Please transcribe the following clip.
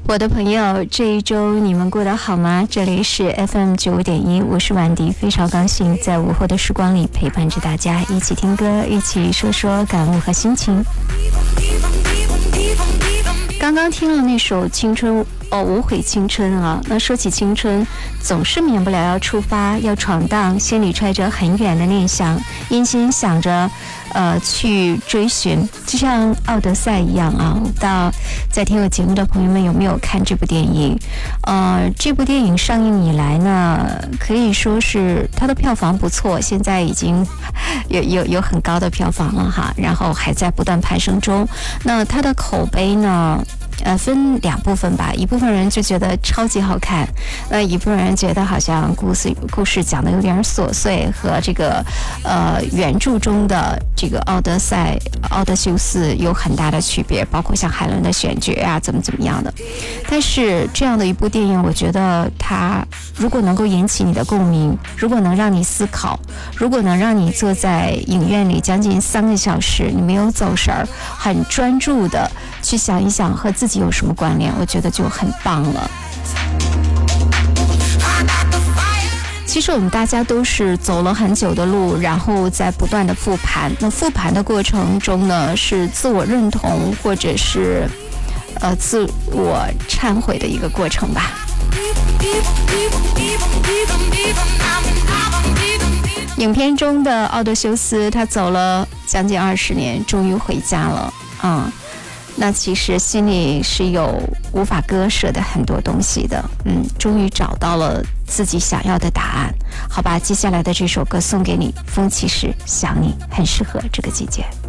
我的朋友，这一周你们过得好吗？这里是 FM95.1，我是婉迪，非常高兴在午后的时光里陪伴着大家，一起听歌，一起说说感悟和心情。刚刚听了那首青春无悔青春啊，那说起青春，总是免不了要出发，要闯荡，心里揣着很远的念想，一心想着去追寻，就像奥德赛一样啊。不知道在听我节目的朋友们有没有看这部电影？这部电影上映以来呢，可以说是它的票房不错，现在已经有很高的票房了哈，然后还在不断攀升中。那它的口碑呢？分两部分吧，一部分人就觉得超级好看，一部分人觉得好像故事讲的有点琐碎，和这个原著中的这个奥德修斯有很大的区别，包括像海伦的选角啊，怎么样的。但是这样的一部电影，我觉得它如果能够引起你的共鸣，如果能让你思考，如果能让你坐在影院里将近3个小时，你没有走神儿，很专注的去想一想和自己有什么关联，我觉得就很棒了。其实我们大家都是走了很久的路，然后在不断的复盘。那复盘的过程中呢，是自我认同或者是自我忏悔的一个过程吧。影片中的奥德修斯，他走了将近20年，终于回家了啊。那其实心里是有无法割舍的很多东西的，终于找到了自己想要的答案。好吧，接下来的这首歌送给你，风骑士想你，很适合这个季节。